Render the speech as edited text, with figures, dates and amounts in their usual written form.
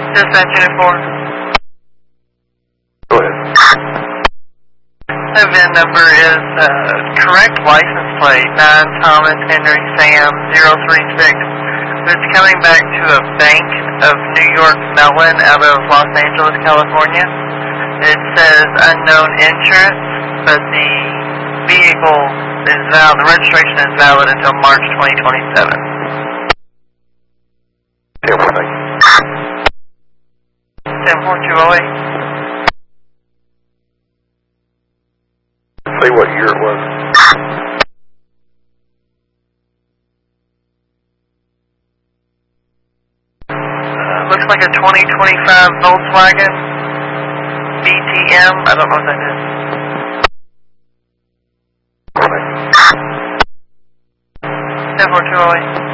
Dispatch Unit 4. Go ahead. The VIN number is correct license plate 9 Thomas Henry Sam 036. It's coming back to a bank of New York Mellon out of Los Angeles, California. It says unknown insurance, but the vehicle is valid, the registration is valid until March 2027. Okay, well, thank you. 10208. Say what year it was. Looks like a 2025 Volkswagen BTM. I don't know what that is. 10208.